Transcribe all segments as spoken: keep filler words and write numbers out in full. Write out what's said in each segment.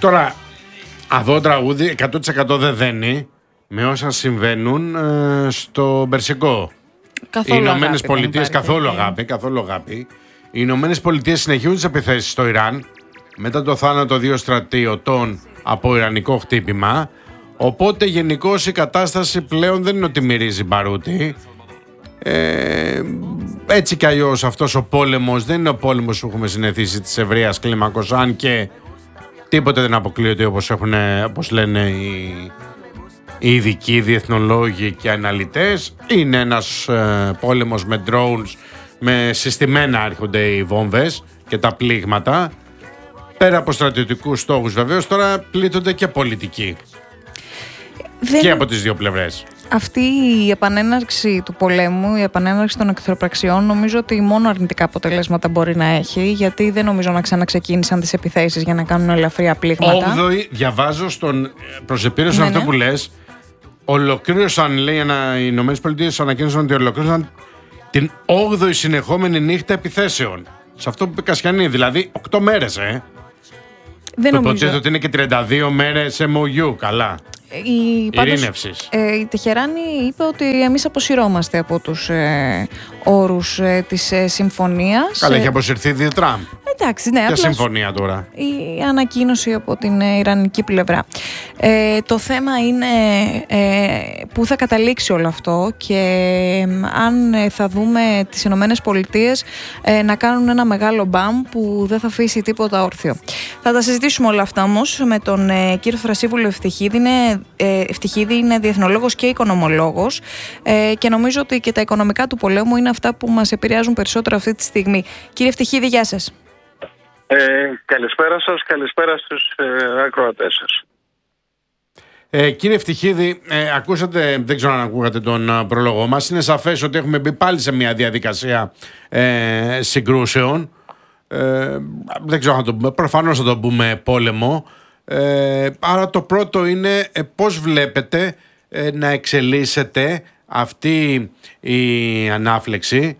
Τώρα, αυτό το τραγούδι εκατό τοις εκατό δεν δένει με όσα συμβαίνουν ε, στο Περσικό. Καθόλου Οι Ηνωμένες αγάπη, Πολιτείες, καθόλου αγάπη, καθόλου αγάπη. Οι Ηνωμένες Πολιτείες συνεχίζουν τις επιθέσεις στο Ιράν μετά το θάνατο δύο στρατιωτών από ιρανικό χτύπημα. Οπότε γενικώς η κατάσταση πλέον δεν είναι ότι μυρίζει μπαρούτι. Ε, έτσι κι αλλιώς αυτός ο πόλεμος δεν είναι ο πόλεμος που έχουμε συνηθίσει της ευρείας κλίμακος, αν και τίποτε δεν αποκλείεται, όπως, έχουν, όπως λένε οι, οι ειδικοί διεθνολόγοι και αναλυτές. Είναι ένας ε, πόλεμος με drones, με συστημένα έρχονται οι βόμβες και τα πλήγματα. Πέρα από στρατιωτικούς στόχους βεβαίως, τώρα πλήττονται και πολιτικοί. Δεν... Και από τις δύο πλευρές. Αυτή η επανέναρξη του πολέμου, η επανέναρξη των εχθροπραξιών, νομίζω ότι μόνο αρνητικά αποτελέσματα μπορεί να έχει, γιατί δεν νομίζω να ξαναξεκίνησαν τις επιθέσεις για να κάνουν ελαφριά πλήγματα. Όγδοη, διαβάζω στον προσεπήρωσαν ναι, αυτό ναι. που λες, ολοκλήρωσαν, λέει, ένα, οι Ηνωμένες Πολιτείες ανακοίνωσαν ότι ολοκλήρωσαν την όγδοη συνεχόμενη νύχτα επιθέσεων. Σε αυτό που είπε Κασιανή, δηλαδή οκτώ μέρες, ε. Δεν το νομίζω. υποτίθεται ότι είναι και τριάντα δύο μέρες εμ ο γιου, καλά. Η, πάντως, ε, η Τεχεράνη είπε ότι εμείς αποσυρώμαστε από τους ε, όρους ε, της ε, συμφωνίας. Καλά, έχει αποσυρθεί ήδη Τραμπ. Εντάξει, ναι. Ποια συμφωνία τώρα? Η ανακοίνωση από την ε, ιρανική πλευρά. Ε, το θέμα είναι ε, πού θα καταλήξει όλο αυτό και ε, αν ε, θα δούμε τις Ηνωμένες Πολιτείες ε, να κάνουν ένα μεγάλο μπαμ που δεν θα αφήσει τίποτα όρθιο. Θα τα συζητήσουμε όλα αυτά όμως με τον ε, κύριο Θρασίβουλο Ευτυχίδη. Είναι, ε, Ευτυχίδη είναι διεθνολόγος και οικονομολόγος ε, και νομίζω ότι και τα οικονομικά του πολέμου είναι αυτά που μας επηρεάζουν περισσότερο αυτή τη στιγμή. Κύριε Ευτυχίδη, γεια σας. Ε, καλησπέρα σας, καλησπέρα στους ε, ακροατές σας. Ε, κύριε Ευτυχίδη, ε, ακούσατε, δεν ξέρω αν ακούγατε τον α, πρόλογο μας, είναι σαφές ότι έχουμε μπει πάλι σε μια διαδικασία ε, συγκρούσεων. Ε, δεν ξέρω αν το πούμε, προφανώς θα το πούμε πόλεμο. Ε, άρα το πρώτο είναι ε, πώς βλέπετε ε, να εξελίσσεται αυτή η ανάφλεξη,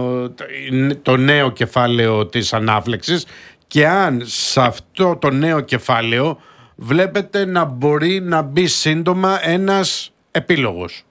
το νέο κεφάλαιο της ανάφλεξης, και αν σε αυτό το νέο κεφάλαιο βλέπετε να μπορεί να μπει σύντομα ένας επίλογος.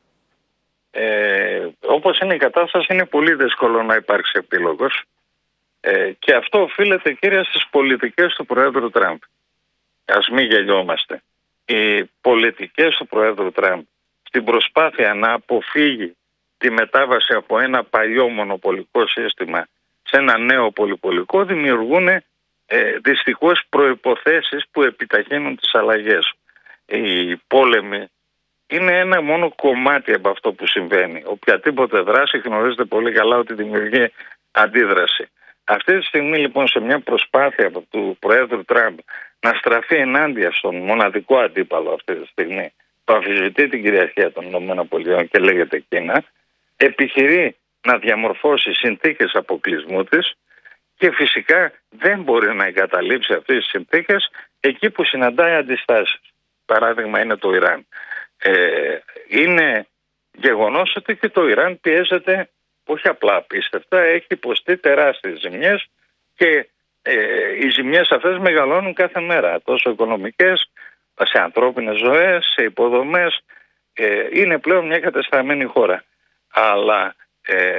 Ε, όπως είναι η κατάσταση, είναι πολύ δύσκολο να υπάρξει επίλογος ε, και αυτό οφείλεται, κύριε, στις πολιτικές του Προέδρου Τραμπ. Ας μην γελιόμαστε. Οι πολιτικές του Προέδρου Τραμπ στην προσπάθεια να αποφύγει τη μετάβαση από ένα παλιό μονοπολικό σύστημα σε ένα νέο πολυπολικό δημιουργούν ε, δυστυχώς προϋποθέσεις που επιταχύνουν τις αλλαγές. Οι πόλεμοι είναι ένα μόνο κομμάτι από αυτό που συμβαίνει. Οποιαδήποτε δράση γνωρίζετε πολύ καλά ότι δημιουργεί αντίδραση. Αυτή τη στιγμή λοιπόν, σε μια προσπάθεια του Προέδρου Τραμπ να στραφεί ενάντια στον μοναδικό αντίπαλο αυτή τη στιγμή που αμφισβητεί την κυριαρχία των ΗΠΑ και λέγεται Κίνα, επιχειρεί να διαμορφώσει συνθήκες αποκλεισμού της και φυσικά δεν μπορεί να εγκαταλείψει αυτές τις συνθήκες εκεί που συναντάει αντιστάσεις. Παράδειγμα είναι το Ιράν. Ε, είναι γεγονός ότι και το Ιράν πιέζεται όχι απλά απίστευτα, έχει υποστεί τεράστιες ζημιές και ε, οι ζημιές αυτές μεγαλώνουν κάθε μέρα, τόσο οικονομικές, σε ανθρώπινες ζωές, σε υποδομές. Ε, είναι πλέον μια κατεστραμμένη χώρα. Αλλά ε,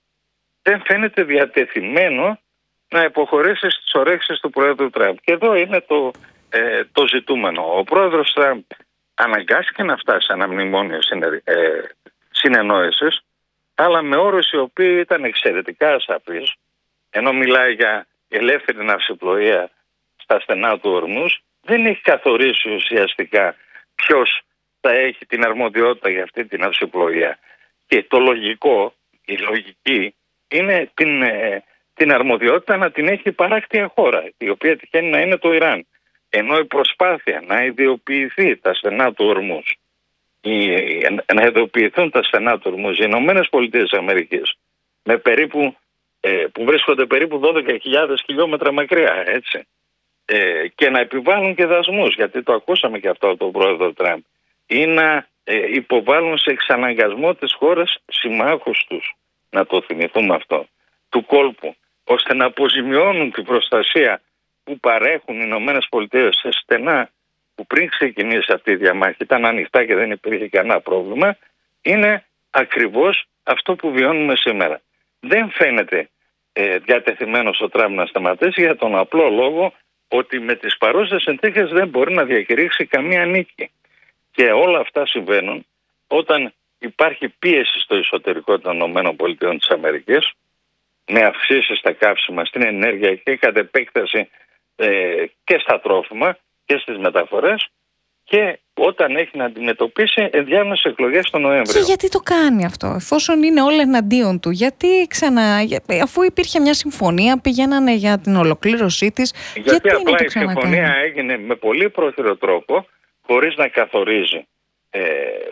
δεν φαίνεται διατεθειμένο να υποχωρήσει στις ορέξεις του Πρόεδρου Τραμπ. Και εδώ είναι το, ε, το ζητούμενο. Ο Πρόεδρος Τραμπ αναγκάστηκε να φτάσει σε ένα μνημόνιο συνε, ε, συνεννόησης, αλλά με όρους οι οποίοι ήταν εξαιρετικά ασαφείς, ενώ μιλάει για ελεύθερη ναυσιπλοεία στα στενά του Ορμούς, δεν έχει καθορίσει ουσιαστικά ποιος θα έχει την αρμοδιότητα για αυτή την ναυσιπλοεία. Και το λογικό, η λογική, είναι την, ε, την αρμοδιότητα να την έχει η παράκτια χώρα, η οποία τυχαίνει να είναι το Ιράν. Ενώ η προσπάθεια να ιδιοποιηθεί τα στενά του Ορμούς, η, να ιδιοποιηθούν τα στενά του Ορμούς, οι Ηνωμένες Πολιτείες της Αμερικής, με περίπου, ε, που βρίσκονται περίπου δώδεκα χιλιάδες χιλιόμετρα μακριά, έτσι, ε, και να επιβάλλουν και δασμούς, γιατί το ακούσαμε και αυτό από τον Πρόεδρο Τραμπ, ή να ε, υποβάλλουν σε εξαναγκασμό τις χώρες συμμάχους τους, να το θυμηθούμε αυτό, του κόλπου, ώστε να αποζημιώνουν την προστασία που παρέχουν οι Ηνωμένες Πολιτείες σε στενά που πριν ξεκινήσει αυτή η διαμάχη ήταν ανοιχτά και δεν υπήρχε κανένα πρόβλημα, είναι ακριβώς αυτό που βιώνουμε σήμερα. Δεν φαίνεται ε, διατεθειμένος ο Τραμπ να σταματήσει για τον απλό λόγο ότι με τις παρούσες συνθήκες δεν μπορεί να διακηρύξει καμία νίκη. Και όλα αυτά συμβαίνουν όταν υπάρχει πίεση στο εσωτερικό των ΗΠΑ με αυξήσεις στα καύσιμα, στην ενέργεια και κατ' επέκταση ε, και στα τρόφιμα και στις μεταφορές, και όταν έχει να αντιμετωπίσει ενδιάμεσες εκλογές τον Νοέμβριο. Και γιατί το κάνει αυτό, εφόσον είναι όλα εναντίον του? Γιατί ξανά, αφού υπήρχε μια συμφωνία, πηγαίνανε για την ολοκλήρωσή της, γιατί, γιατί απλά η συμφωνία έγινε με πολύ πρόχειρο τρόπο, χωρίς να καθορίζει ε,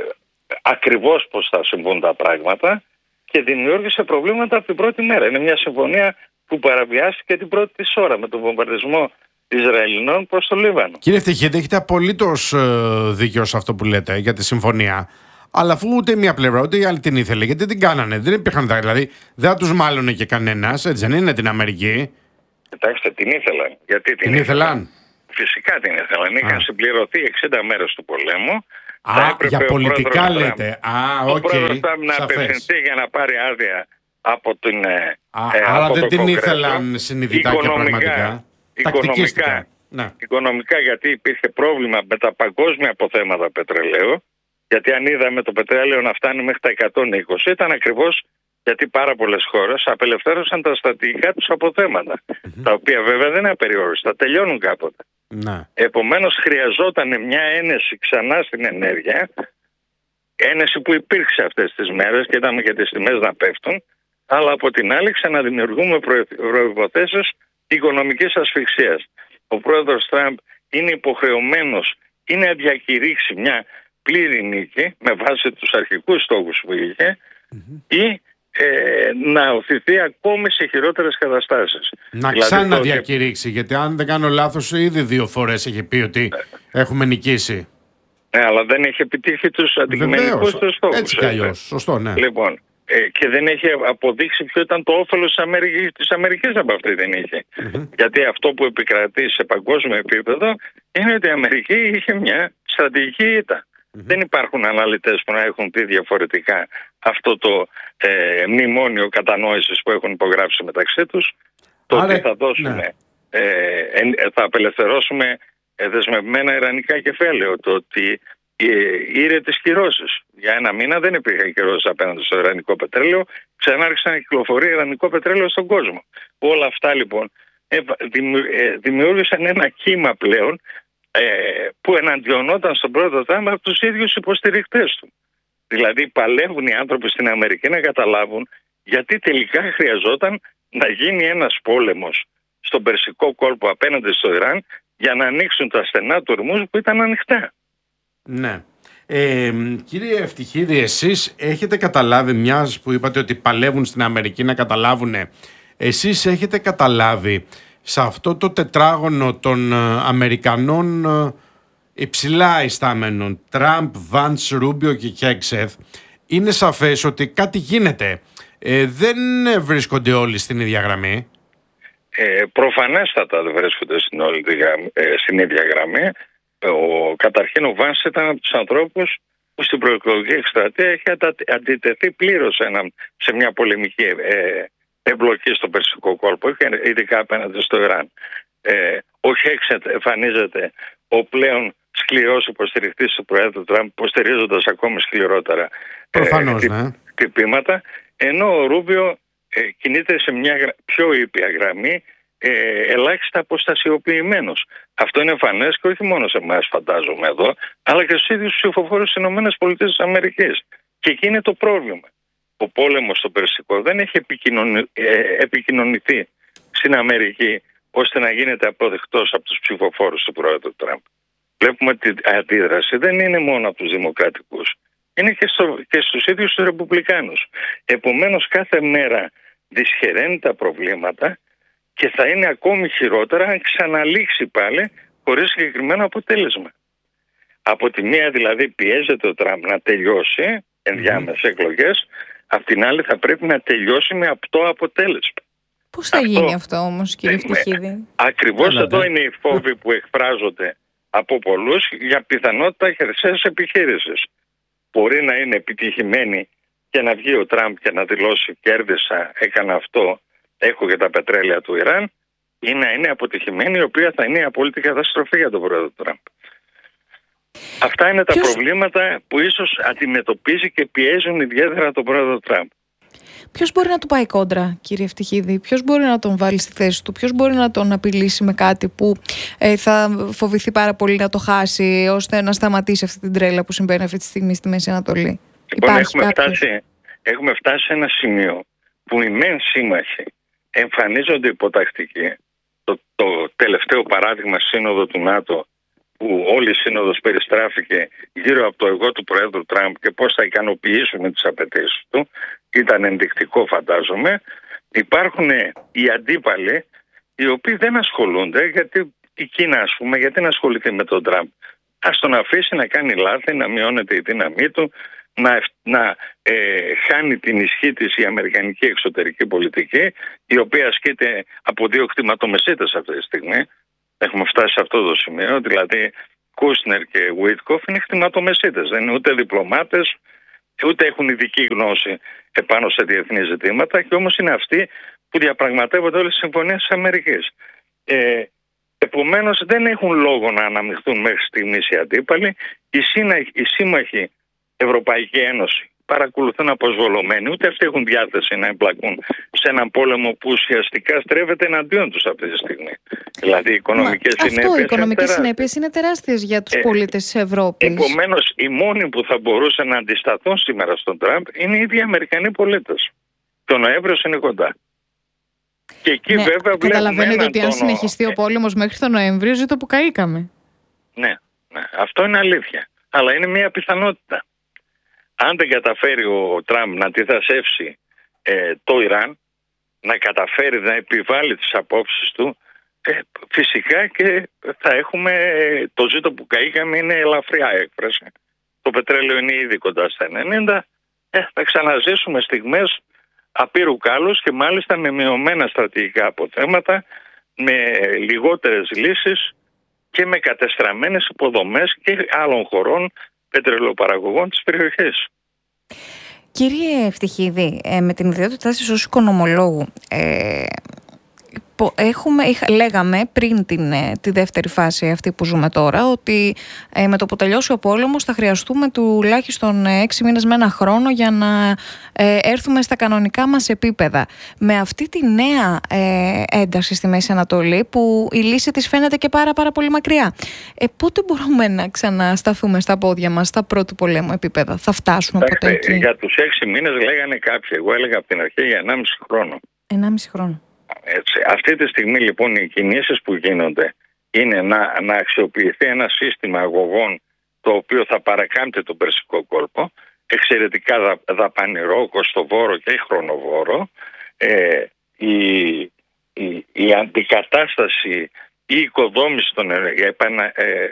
ακριβώς πώς θα συμβούν τα πράγματα, και δημιούργησε προβλήματα από την πρώτη μέρα. Είναι μια συμφωνία που παραβιάστηκε την πρώτη της ώρα με τον βομβαρδισμό Ισραηλινών προς το Λίβανο. Κύριε Ευτυχίδη, έχετε απολύτως ε, δίκιο σε αυτό που λέτε για τη συμφωνία. Αλλά αφού ούτε μία πλευρά ούτε η άλλη την ήθελε, γιατί την κάνανε? Δεν υπήρχαν, δηλαδή δεν θα τους μάλωνε και κανένας, έτσι δεν είναι, την Αμερική? Κοιτάξτε, την ήθελαν. Γιατί την, την ήθελαν? Φυσικά την ήθελαν. Είχαν συμπληρωθεί εξήντα μέρες του πολέμου. Α, για πολιτικά λέτε. Α, οκ. Ο πρόεδρος Τραμπ να απευθυνθεί για να πάρει άδεια από την. Α, ε, άρα δεν την ήθελαν συνειδητά και πραγματικά. Οικονομικά, ναι. οικονομικά, γιατί υπήρχε πρόβλημα με τα παγκόσμια αποθέματα πετρελαίου. Γιατί αν είδαμε το πετρέλαιο να φτάνει μέχρι τα εκατόν είκοσι, ήταν ακριβώς γιατί πάρα πολλές χώρες απελευθέρωσαν τα στρατηγικά τους αποθέματα. Mm-hmm. Τα οποία βέβαια δεν είναι απεριόριστα, τελειώνουν κάποτε. Ναι. Επομένως χρειαζόταν μια ένεση ξανά στην ενέργεια, ένεση που υπήρξε αυτές τις μέρες και είδαμε και τις τιμές να πέφτουν, αλλά από την άλλη ξαναδημιουργούμε προϋποθέσεις οικονομικής ασφυξίας. Ο πρόεδρος Τραμπ είναι υποχρεωμένος ή να διακηρύξει μια πλήρη νίκη με βάση τους αρχικούς στόχους που είχε, mm-hmm. ή ε, να οθηθεί ακόμη σε χειρότερες καταστάσεις. Να δηλαδή, ξαναδιακηρύξει, το... γιατί αν δεν κάνω λάθος ήδη δύο φορές έχει πει ότι ε, έχουμε νικήσει. Ναι, αλλά δεν έχει επιτύχει τους αντικειμενικούς τους στόχους. Έτσι κι αλλιώς, σωστό, ναι. Λοιπόν, ε, και δεν έχει αποδείξει ποιο ήταν το όφελος της Αμερικής, της Αμερικής από αυτή την είχε. Mm-hmm. Γιατί αυτό που επικρατεί σε παγκόσμιο επίπεδο είναι ότι η Αμερική είχε μια στρατηγική ήττα. Mm-hmm. Δεν υπάρχουν αναλυτές που να έχουν πει διαφορετικά αυτό το ε, μνημόνιο κατανόησης που έχουν υπογράψει μεταξύ τους. Το Άρα, ότι θα δώσουμε, ναι. ε, ε, θα απελευθερώσουμε ε, δεσμευμένα ιρανικά κεφάλαιο. Το ότι ήρε τις κυρώσεις. Για ένα μήνα δεν υπήρχαν κυρώσεις απέναντι στο ιρανικό πετρέλαιο. Ξανά άρχισε να κυκλοφορεί ιρανικό πετρέλαιο στον κόσμο. Όλα αυτά λοιπόν ε, δημιούργησαν ένα κύμα πλέον ε, που εναντιονόταν στον πρόεδρο Τραμπ από τους ίδιους υποστηρικτές του. Δηλαδή παλεύουν οι άνθρωποι στην Αμερική να καταλάβουν γιατί τελικά χρειαζόταν να γίνει ένας πόλεμος στον Περσικό κόλπο απέναντι στο Ιράν για να ανοίξουν τα στενά του ορμούς που ήταν ανοιχτά. Ναι. Ε, κύριε Ευτυχίδη, εσείς έχετε καταλάβει, μιας που είπατε ότι παλεύουν στην Αμερική να καταλάβουν, εσείς έχετε καταλάβει σε αυτό το τετράγωνο των Αμερικανών υψηλά ιστάμενων, Τραμπ, Βαντς, Ρούμπιο και Χέξεθ, είναι σαφές ότι κάτι γίνεται. Ε, δεν βρίσκονται όλοι στην ίδια γραμμή. Ε, προφανέστατα δεν βρίσκονται στην, όλη, ε, στην ίδια γραμμή. Ο, καταρχήν ο Βάνς ήταν από τους ανθρώπους που στην προεκλογική εκστρατεία έχει αντιτεθεί πλήρως σε μια πολεμική ε, εμπλοκή στο Περσικό κόλπο, ειδικά απέναντι στο Ιράν. Ε, ο Χέξετ εμφανίζεται ο πλέον σκληρός υποστηρικτής του Προέδρου Τραμπ, υποστηρίζοντας ακόμη σκληρότερα Προφανώς, ε, ναι. τυπήματα, ενώ ο Ρούμπιο ε, κινείται σε μια πιο ήπια γραμμή, Ε, ελάχιστα αποστασιοποιημένος. Αυτό είναι εμφανές και όχι μόνο σε εμάς, φαντάζομαι εδώ, αλλά και στους ίδιους ψηφοφόρους στις ΗΠΑ. Και εκεί είναι το πρόβλημα. Ο πόλεμος στο Περσικό δεν έχει επικοινωνη, ε, επικοινωνηθεί στην Αμερική ώστε να γίνεται αποδεκτός από τους ψηφοφόρους του πρόεδρου Τραμπ. Βλέπουμε ότι η αντίδραση δεν είναι μόνο από τους δημοκρατικούς, είναι και, στο, και στους ίδιους τους ρεπουμπλικάνους. Επομένως κάθε μέρα δυσχεραίνει τα προβλήματα και θα είναι ακόμη χειρότερα αν ξαναλήξει πάλι χωρίς συγκεκριμένο αποτέλεσμα. Από τη μία δηλαδή πιέζεται ο Τραμπ να τελειώσει ενδιάμεσες mm-hmm. εκλογές, απ' την άλλη θα πρέπει να τελειώσει με απτό αποτέλεσμα. Πώς θα αυτό, γίνει αυτό όμως, κύριε Ευτυχίδη? Ακριβώς εδώ είναι οι φόβοι που εκφράζονται από πολλούς για πιθανότητα χερσαίας επιχείρησης. Μπορεί να είναι επιτυχημένη και να βγει ο Τραμπ και να δηλώσει κέρδισα, έκανα αυτό, έχω και τα πετρέλαια του Ιράν, ή να είναι αποτυχημένη, η οποία θα είναι η απόλυτη καταστροφή για τον πρόεδρο Τραμπ. Αυτά είναι τα Ποιος... προβλήματα που ίσως αντιμετωπίζει και πιέζουν ιδιαίτερα τον πρόεδρο Τραμπ. Ποιος μπορεί να του πάει κόντρα, κύριε Ευτυχίδη? Ποιος μπορεί να τον βάλει στη θέση του? Ποιος μπορεί να τον απειλήσει με κάτι που ε, θα φοβηθεί πάρα πολύ να το χάσει, ώστε να σταματήσει αυτή την τρέλα που συμβαίνει αυτή τη στιγμή στη Μέση Ανατολή? Λοιπόν, έχουμε φτάσει, έχουμε φτάσει σε ένα σημείο που οι μεν σύμμαχοι εμφανίζονται υποτακτικοί. Το, το τελευταίο παράδειγμα σύνοδο του ΝΑΤΟ, που όλη η σύνοδος περιστράφηκε γύρω από το εγώ του Προέδρου Τραμπ και πώς θα ικανοποιήσουμε τις απαιτήσεις του, ήταν ενδεικτικό φαντάζομαι. Υπάρχουν οι αντίπαλοι οι οποίοι δεν ασχολούνται, γιατί η Κίνα, ας πούμε, γιατί να ασχοληθεί με τον Τραμπ? Ας τον αφήσει να κάνει λάθη, να μειώνεται η δύναμή του, να, να ε, χάνει την ισχύ της η αμερικανική εξωτερική πολιτική, η οποία ασκείται από δύο κτηματομεσίτες αυτή τη στιγμή. Έχουμε φτάσει σε αυτό το σημείο, δηλαδή Κούσνερ και Βουίτκοφ είναι κτηματομεσίτες, δεν είναι ούτε διπλωμάτες, ούτε έχουν ειδική γνώση επάνω σε διεθνή ζητήματα, και όμως είναι αυτοί που διαπραγματεύονται όλες τις συμφωνίες της Αμερικής. Ε, επομένως δεν έχουν λόγο να αναμειχθούν μέχρι στιγμής οι αντίπαλοι. Οι, σύνα, οι σύμμαχοι Ευρωπαϊκή Ένωση παρακολουθούν αποσβολωμένοι, ούτε αυτοί έχουν διάθεση να εμπλακούν σε έναν πόλεμο που ουσιαστικά στρέφεται εναντίον τους αυτή τη στιγμή. Δηλαδή οι οικονομικές συνέπειες. Αυτό, οι οικονομικές συνέπειες είναι τεράστιες για τους ε, πολίτες της Ευρώπης. Επομένως, οι μόνοι που θα μπορούσαν να αντισταθούν σήμερα στον Τραμπ είναι οι ίδιοι Αμερικανοί πολίτες. Το Νοέμβριος είναι κοντά. Και εκεί ναι, βέβαια καταλαβαίνετε ότι αν συνεχιστεί ο πόλεμος μέχρι τον Νοέμβριο, ζήτω που καήκαμε. Ναι, ναι, αυτό είναι αλήθεια. Αλλά είναι μια πιθανότητα. Αν δεν καταφέρει ο Τραμπ να αντιθασεύσει ε, το Ιράν, να καταφέρει να επιβάλλει τις απόψεις του, ε, φυσικά και θα έχουμε ε, το ζήτο που καήκαμε, είναι ελαφριά έκφραση. Το πετρέλαιο είναι ήδη κοντά στα ενενήντα. Ε, θα ξαναζήσουμε στιγμές απείρου κάλους και μάλιστα με μειωμένα στρατηγικά αποθέματα, με λιγότερες λύσεις και με κατεστραμμένες υποδομές και άλλων χωρών πετρελαιοπαραγωγών της περιοχής. Κύριε Ευτυχίδη, ε, με την ιδιότητά σας ως οικονομολόγου, ε, Έχουμε, λέγαμε πριν την, τη δεύτερη φάση αυτή που ζούμε τώρα, ότι ε, με το που τελειώσει ο πόλεμος θα χρειαστούμε τουλάχιστον έξι μήνες με ένα χρόνο για να ε, έρθουμε στα κανονικά μας επίπεδα. Με αυτή τη νέα ε, ένταση στη Μέση Ανατολή, που η λύση της φαίνεται και πάρα πάρα πολύ μακριά, ε, πότε μπορούμε να ξανασταθούμε στα πόδια μας στα πρώτου πολέμου επίπεδα? Θα φτάσουμε Άχτε, ποτέ εκεί? Για τους έξι μήνες λέγανε κάποιοι, εγώ έλεγα από την αρχή για ενάμιση χρόνο. ενάμιση χρόνο. Έτσι. Αυτή τη στιγμή λοιπόν οι κινήσεις που γίνονται είναι να, να αξιοποιηθεί ένα σύστημα αγωγών το οποίο θα παρακάμπτει τον Περσικό κόλπο, εξαιρετικά δα, δαπανηρό, κοστοβόρο και χρονοβόρο. Ε, η, η, η αντικατάσταση, η οικοδόμηση των, επανα, ε,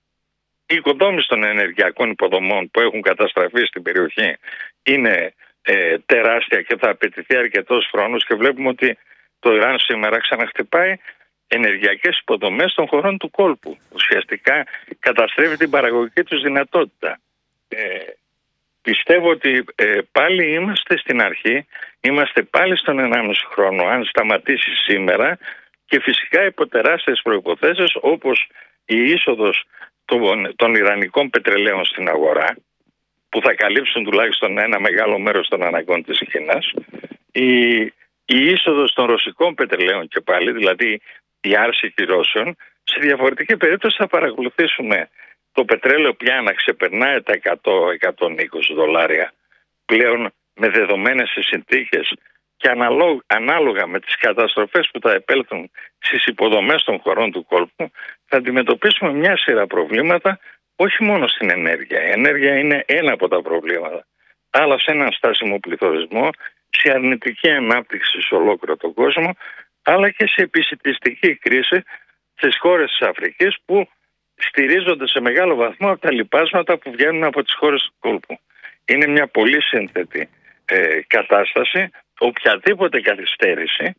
η οικοδόμηση των ενεργειακών υποδομών που έχουν καταστραφεί στην περιοχή είναι ε, τεράστια και θα απαιτηθεί αρκετός χρόνος, και βλέπουμε ότι το Ιράν σήμερα ξαναχτυπάει ενεργειακές υποδομές των χωρών του κόλπου. Ουσιαστικά καταστρέφει την παραγωγική τους δυνατότητα. Ε, πιστεύω ότι ε, πάλι είμαστε στην αρχή, είμαστε πάλι στον ενάμιση χρόνο, αν σταματήσει σήμερα, και φυσικά υπό τεράστιες προϋποθέσεις, όπως η είσοδος των, των ιρανικών πετρελαίων στην αγορά, που θα καλύψουν τουλάχιστον ένα μεγάλο μέρος των αναγκών της Κίνας, η Η είσοδος των ρωσικών πετρελαίων και πάλι, δηλαδή η άρση κυρώσεων. Σε διαφορετική περίπτωση θα παρακολουθήσουμε το πετρέλαιο πια να ξεπερνάει τα εκατό με εκατόν είκοσι δολάρια πλέον, με δεδομένες τις συνθήκες και ανάλογα με τις καταστροφές που θα επέλθουν στις υποδομές των χωρών του κόλπου, θα αντιμετωπίσουμε μια σειρά προβλήματα, όχι μόνο στην ενέργεια. Η ενέργεια είναι ένα από τα προβλήματα, αλλά σε έναν στάσιμο πληθωρισμό, σε αρνητική ανάπτυξη σε ολόκληρο τον κόσμο, αλλά και σε επισιτιστική κρίση στις χώρες της Αφρικής, που στηρίζονται σε μεγάλο βαθμό από τα λιπάσματα που βγαίνουν από τις χώρες του κόλπου. Είναι μια πολύ σύνθετη ε, κατάσταση. Οποιαδήποτε καθυστέρηση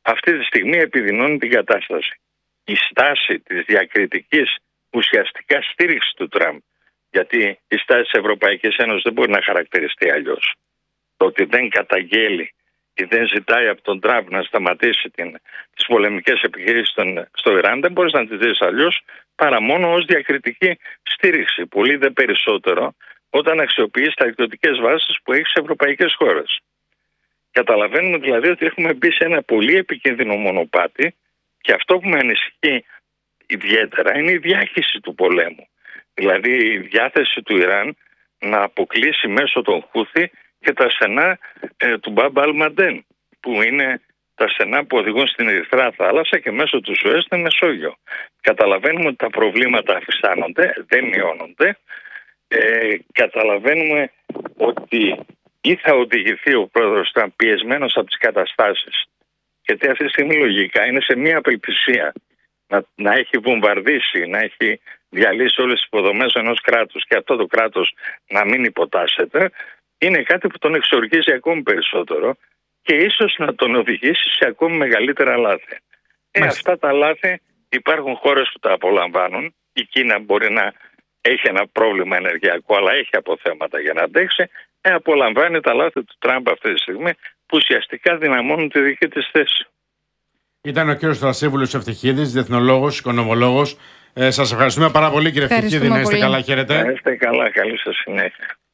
αυτή τη στιγμή επιδεινώνει την κατάσταση. Η στάση της διακριτικής ουσιαστικά στήριξη του Τραμπ, γιατί η στάση της Ευρωπαϊκής Ένωσης δεν μπορεί να χαρακτηριστεί αλλιώς. Το ότι δεν καταγγέλει ή δεν ζητάει από τον Τραμπ να σταματήσει την, τις πολεμικές επιχειρήσεις στο Ιράν, δεν μπορείς να τις δεις αλλιώς παρά μόνο ως διακριτική στήριξη. Πολύ δε περισσότερο όταν αξιοποιείς τα ιδιωτικές βάσεις που έχει σε ευρωπαϊκές χώρες. Καταλαβαίνουμε δηλαδή ότι έχουμε μπει σε ένα πολύ επικίνδυνο μονοπάτι και αυτό που με ανησυχεί ιδιαίτερα είναι η διάχυση του πολέμου. Δηλαδή η διάθεση του Ιράν να αποκλείσει μέσω των Χούθη και τα στενά ε, του Μπαμπ Αλ-Μαντέν, που είναι τα στενά που οδηγούν στην Ερυθρά Θάλασσα και μέσω του Σουέζ στην Μεσόγειο. Καταλαβαίνουμε ότι τα προβλήματα αυξάνονται, δεν μειώνονται. Ε, καταλαβαίνουμε ότι ή θα οδηγηθεί ο πρόεδρος Τραμπ πιεσμένος από τις καταστάσεις, γιατί αυτή τη στιγμή λογικά είναι σε μια απελπισία να, να έχει βομβαρδίσει, να έχει διαλύσει όλες τις υποδομές ενός κράτους και αυτό το κράτος να μην υποτάσσεται, είναι κάτι που τον εξοργίζει ακόμη περισσότερο και ίσως να τον οδηγήσει σε ακόμη μεγαλύτερα λάθη. Ε, αυτά τα λάθη υπάρχουν χώρες που τα απολαμβάνουν. Η Κίνα μπορεί να έχει ένα πρόβλημα ενεργειακό, αλλά έχει αποθέματα για να αντέξει. Ε, απολαμβάνει τα λάθη του Τραμπ αυτή τη στιγμή, που ουσιαστικά δυναμώνουν τη δική της θέση. Ήταν ο κύριος Θρασίβουλος Ευτυχίδης, διεθνολόγος, οικονομολόγος. Ε, σας ευχαριστούμε πάρα πολύ, κύριε Ευτυχίδη. Να είστε καλά, χαίρετε. Να είστε καλά, καλή σας συνέχεια.